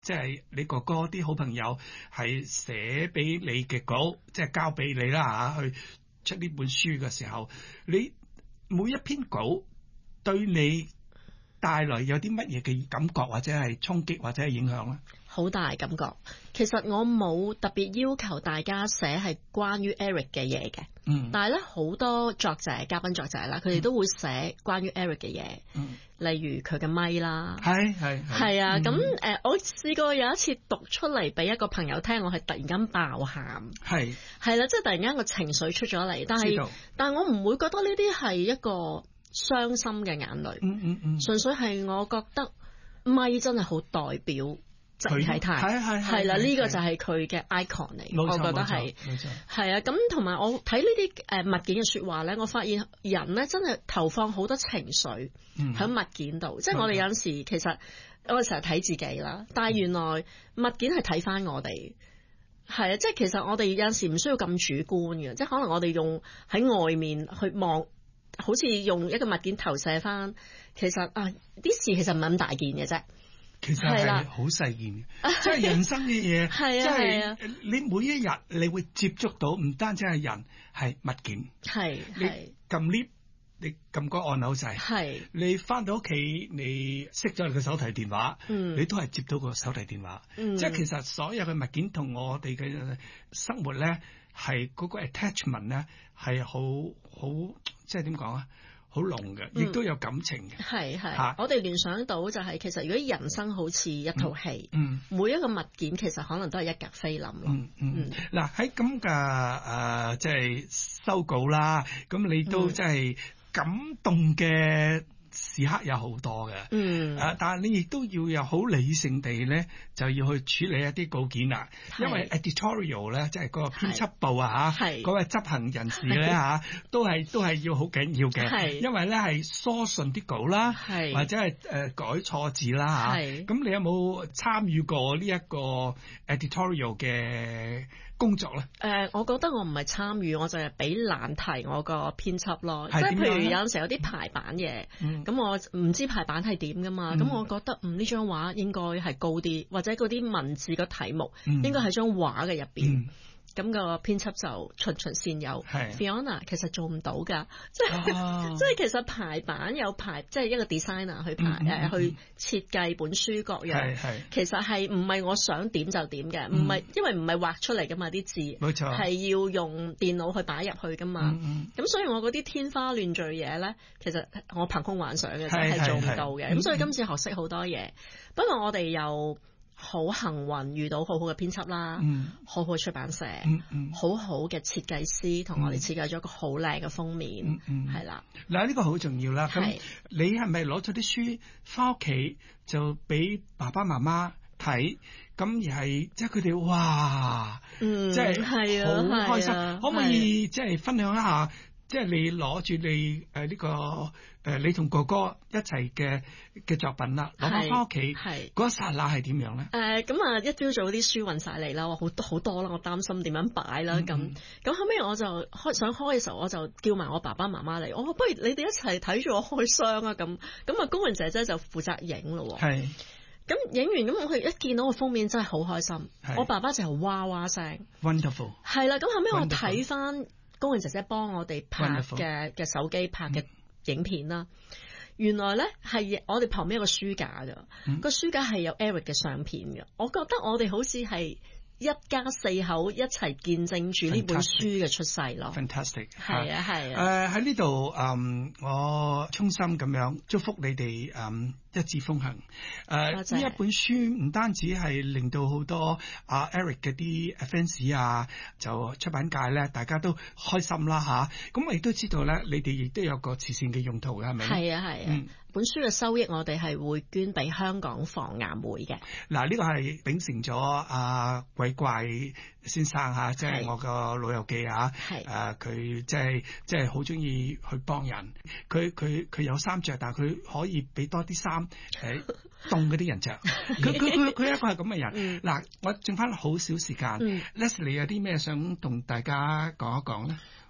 即係你哥哥啲好朋友係寫俾你嘅稿，即係交俾你啦去出呢本書嘅時候，你每一篇稿對你帶來有啲乜嘢嘅感覺，或者係衝擊，或者係影響咧？ 好大感覺。其實我冇特別要求大家寫係關於 Eric 嘅嘢嘅，但係咧好多作者、嘉賓作者啦，佢哋都會寫關於 Eric 嘅嘢，例如佢嘅咪啦，係啊。咁我試過有一次讀出嚟俾一個朋友聽，我係突然間爆喊，係啦，即係突然間個情緒出咗嚟，但係我唔會覺得呢啲係一個傷心嘅眼淚，純粹係我覺得咪真係好代表鄭啟泰，係啦，呢個就係佢嘅 icon 嚟，我覺得係啊。咁同埋我睇呢啲物件嘅說話咧，我發現人咧真係投放好多情緒喺物件度，即係我哋有陣時其實我哋成日睇自己啦，但係原來物件係睇翻我哋，係啊，即係其實我哋有陣時唔需要咁主觀嘅，即係可能我哋用喺外面去望，好似用一個物件投射翻，其實啲事其實唔係咁大件嘅啫。 其實係好細件嘅，即係人生嘅嘢，即係你每一日你會接觸到，唔單止係人，係物件。你撳 lift，你撳個按鈕掣，你翻到屋企，你熄咗你嘅手提電話，你都係接到個手提電話。即係其實所有嘅物件同我哋嘅生活咧，係嗰個 attachment 咧，係好，即係點講啊？好濃嘅，亦都有感情嘅。係，我哋聯想到就係，其實如果人生好似一套戲，每一個物件其實可能都係一格菲林咯。嗱喺咁嘅即係收稿啦，咁你都即係感動嘅時刻有好多嘅，但係你亦都要有好理性地咧，就要去處理一啲稿件啦。因為 editorial 咧，即係嗰個編輯部啊嚇，嗰位執行人士咧嚇，都係要好緊要嘅。因為咧係疏順啲稿啦，或者係改錯字啦嚇。咁你有冇參與過呢一個 editorial 嘅工作咧？ 我覺得我唔係參與，我就係俾難題我個編輯咯。即係譬如有陣時有啲排版嘢，咁我唔知排版係點噶嘛，咁我覺得呢張畫應該係高啲，或者嗰啲文字個題目應該喺張畫嘅入邊。咁個編輯就循循善誘，Fiona 其實做唔到㗎，即係其實排版有排，即係一個 designer 去排去設計本書各樣，其實係唔係我想點就點嘅，唔係因為唔係畫出嚟㗎嘛啲字，冇錯，係要用電腦去擺入去㗎嘛，咁所以我嗰啲天花亂墜嘢咧，其實我憑空幻想嘅，係做唔到嘅，咁所以今次學識好多嘢，不過我哋又好幸運遇到好好嘅編輯啦，好好嘅出版社，好好嘅設計師同我哋設計咗一個好靚嘅封面，係啦。 嗱呢個好重要啦。咁你係咪攞咗啲書翻屋企就俾爸爸媽媽睇？咁而係即係佢哋哇，即係好開心。可唔可以即係分享一下？即係你攞住你呢個你同哥哥一齊嘅作品啦，攞翻屋企，嗰一剎那係點樣咧？ 咁一朝早啲書運晒嚟啦，好多啦，我擔心點樣擺啦，咁後尾我就想開嘅時候，我就叫埋我爸爸媽媽嚟，我話不如你哋一齊睇住我開箱啊，咁工人姐姐就負責影咯，咁影完咁，佢一見到個封面真係好開心，我爸爸就哇哇聲 ，wonderful， 係啦，咁後尾我睇翻工人姐姐幫我哋拍嘅手機拍嘅影片啦，原來咧係我哋旁邊有個書架㗎，個書架係有 Eric 嘅相片嘅，我覺得我哋好似係一家四口一齊見證住呢本書嘅出世咯。 Fantastic， 係啊。 喺呢度我衷心咁樣祝福你哋一致風行。呢一本書唔單止係令到好多Eric 嘅啲 fans 啊，就出版界咧，大家都開心啦嚇。咁我亦都知道咧，你哋亦都有個慈善嘅用途嘅，係咪？ 係啊。本書嘅收益我哋係會捐俾香港防癌會嘅。 嗱，呢個係秉承咗鬼怪先生嚇，即係我個老友記嚇。佢即係好中意去幫人。佢有衫着，但係佢可以俾多啲衫凍嗰啲人着。佢一個係咁嘅人。嗱，我剩翻好少時間，Leslie 有啲咩想同大家講一講咧？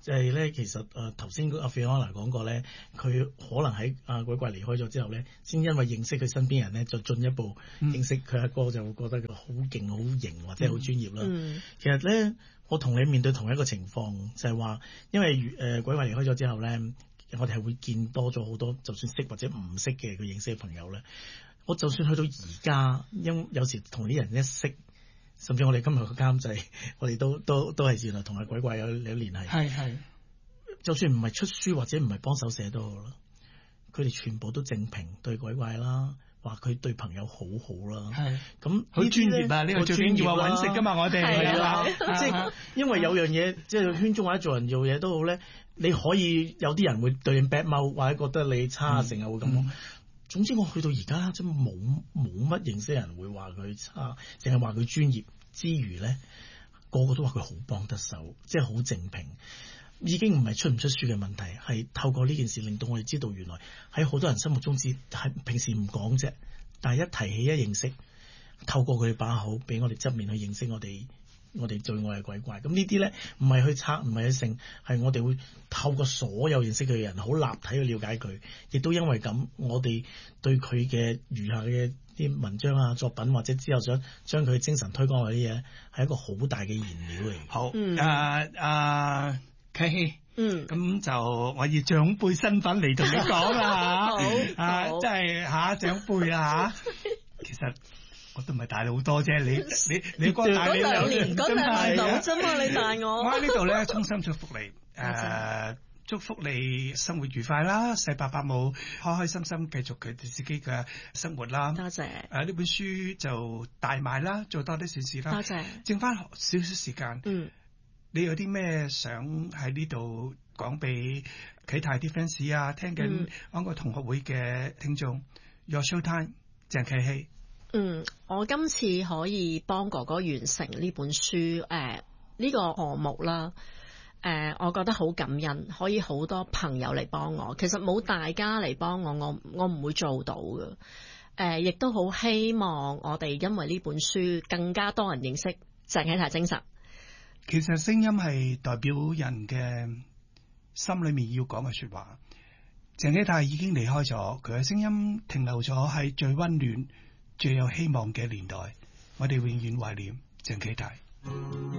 就係咧，其實頭先阿 Fiona 講過咧，佢可能喺鬼怪離開咗之後咧，先因為認識佢身邊人咧，就進一步認識佢阿哥，就會覺得佢好勁、好型或者好專業啦。其實咧，我同你面對同一個情況，就係話，因為鬼怪離開咗之後咧，我哋係會見多咗好多，就算識或者唔識嘅佢認識嘅朋友咧。我就算去到而家，因有時同啲人一識，甚至我哋今日個監製，我哋都係原來同阿鬼怪有聯繫。係。就算唔係出書或者唔係幫手寫都好啦，佢哋全部都正評對鬼怪啦，話佢對朋友好好啦。係。咁好專業啊！呢個最緊要話揾食㗎嘛，我哋係啦。 即係因為有樣嘢，即係圈中或者做人做嘢都好咧，你可以有啲人會對你 bad mouth，或者覺得你差，成日會咁。總之我去到而家真冇乜認識人會話佢差，淨係話佢專業之餘咧，個個都話佢好幫得手，即係好正評。已經唔係出唔出書嘅問題，係透過呢件事令到我哋知道原來喺好多人心目中係平時唔講啫，但係一提起一認識，透過佢哋把口俾我哋側面去認識我哋最愛嘅鬼怪。咁呢啲咧唔係去拆，唔係去勝，係我哋會透過所有認識佢嘅人，好立體去了解佢，亦都因為咁，我哋對佢嘅餘下嘅啲文章啊、作品或者之後想將佢精神推廣嗰啲嘢，係一個好大嘅燃料嚟。 好，契希，咁就我以長輩身份嚟同你講啦嚇，真係長輩啦嚇。其實我都唔係大你好多啫，你哥大你2年， 嗰2年到啫嘛，你大我。 我喺呢度咧，衷心祝福你，祝福你生活愉快啦，細伯伯母開開心心繼續佢哋自己嘅生活啦。 多謝。 呢本書就大賣啦，做多啲善事啦。 多謝。 剩翻少少時間。你有啲咩想喺呢度講俾啟泰啲 fans 啊，聽緊安國同學會嘅聽眾？Your show time，鄭啟希。 我今次可以幫哥哥完成呢本書，呢個項目啦，我覺得好感恩，可以好多朋友嚟幫我。其實冇大家嚟幫我唔會做到嘅。亦都好希望我哋因為呢本書更加多人認識鄭啟泰精神。 其實聲音係代表人嘅心裏面要講嘅說話。鄭啟泰已經離開咗，佢嘅聲音停留咗喺最溫暖、最有希望嘅年代。我哋永遠懷念鄭啟泰。